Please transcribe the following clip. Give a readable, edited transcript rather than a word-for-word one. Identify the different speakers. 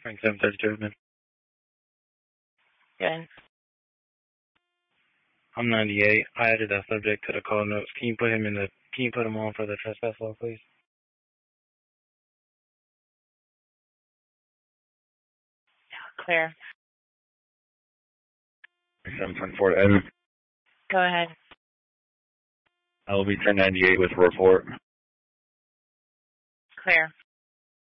Speaker 1: Frank 732 Edmond.
Speaker 2: Good.
Speaker 1: I'm 98. I added that subject to the call notes. Can you put him on for the trespass law, please?
Speaker 2: Clear.
Speaker 1: 724 Edmond.
Speaker 2: Go ahead.
Speaker 1: I will be 1098 with a report.
Speaker 2: Clear.